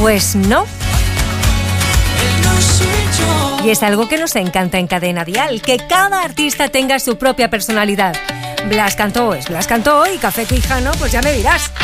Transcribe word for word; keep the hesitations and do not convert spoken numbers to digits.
Pues no. Y es algo que nos encanta en Cadena Dial, que cada artista tenga su propia personalidad. Blas cantó es Blas cantó y Café Quijano, pues ya me dirás.